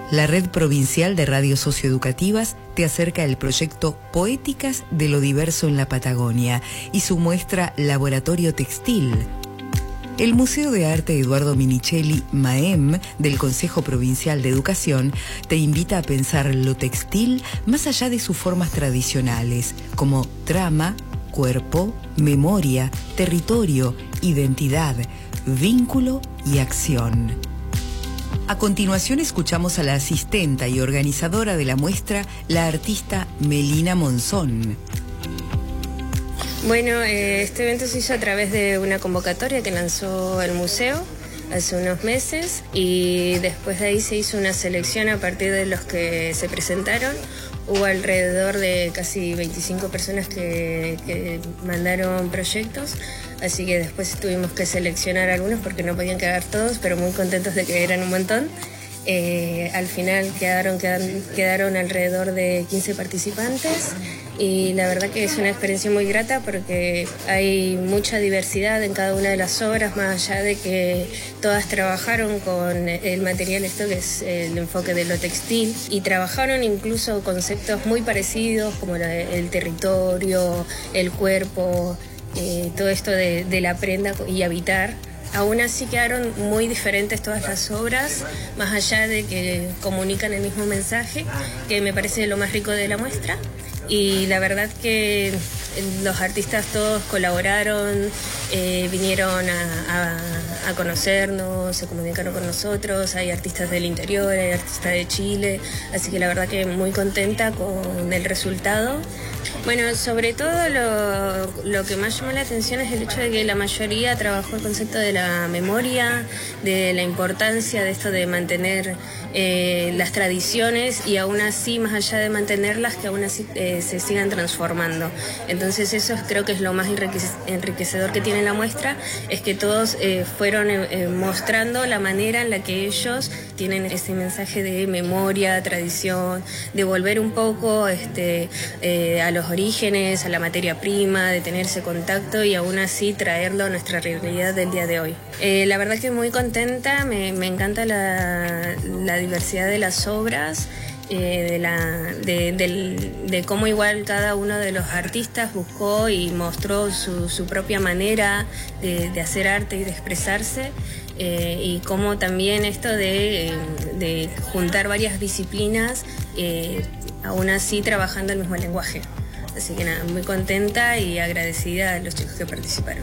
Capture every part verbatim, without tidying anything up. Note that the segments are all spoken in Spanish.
La Red Provincial de Radios Socioeducativas te acerca el proyecto Poéticas de lo Diverso en la Patagonia y su muestra Laboratorio Textil. El Museo de Arte Eduardo Minichelli, MAEM, del Consejo Provincial de Educación, te invita a pensar lo textil más allá de sus formas tradicionales, como trama, cuerpo, memoria, territorio, identidad, vínculo y acción. A continuación escuchamos a la asistenta y organizadora de la muestra, la artista Melina Monzón. Bueno, eh, este evento se hizo a través de una convocatoria que lanzó el museo hace unos meses y después de ahí se hizo una selección a partir de los que se presentaron. Hubo alrededor de casi veinticinco personas que, que mandaron proyectos, así que después tuvimos que seleccionar algunos porque no podían quedar todos, pero muy contentos de que eran un montón. Eh, al final quedaron, quedaron, quedaron alrededor de quince participantes y la verdad que es una experiencia muy grata porque hay mucha diversidad en cada una de las obras, más allá de que todas trabajaron con el material esto que es el enfoque de lo textil y trabajaron incluso conceptos muy parecidos como la, el territorio, el cuerpo, eh, todo esto de, de la prenda y habitar. Aún así quedaron muy diferentes todas las obras, más allá de que comunican el mismo mensaje, que me parece lo más rico de la muestra. Y la verdad que los artistas todos colaboraron, eh, vinieron a, a, a conocernos, se comunicaron con nosotros, hay artistas del interior, hay artistas de Chile, así que la verdad que muy contenta con el resultado. Bueno, sobre todo lo, lo que más llamó la atención es el hecho de que la mayoría trabajó el concepto de la memoria, de la importancia de esto de mantener eh, las tradiciones y aún así, más allá de mantenerlas, que aún así eh, se sigan transformando. Entonces eso es, creo que es lo más enriquecedor que tiene la muestra, es que todos eh, fueron eh, mostrando la manera en la que ellos tienen ese mensaje de memoria, tradición, de volver un poco este, eh, a los orígenes, a la materia prima, de tener ese contacto y aún así traerlo a nuestra realidad del día de hoy. Eh, la verdad que muy contenta, me, me encanta la, la diversidad de las obras, eh, de, la, de, de, de cómo igual cada uno de los artistas buscó y mostró su, su propia manera de, de hacer arte y de expresarse. Eh, y cómo también esto de, de juntar varias disciplinas, eh, aún así trabajando el mismo lenguaje. Así que nada, muy contenta y agradecida a los chicos que participaron.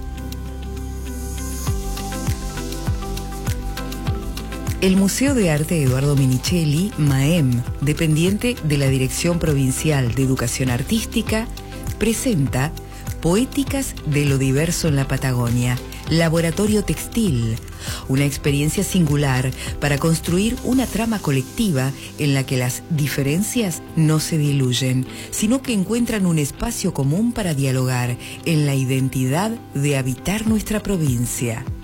El Museo de Arte Eduardo Minichelli, MAEM, dependiente de la Dirección Provincial de Educación Artística, presenta Poéticas de lo Diverso en la Patagonia, Laboratorio Textil, una experiencia singular para construir una trama colectiva en la que las diferencias no se diluyen, sino que encuentran un espacio común para dialogar en la identidad de habitar nuestra provincia.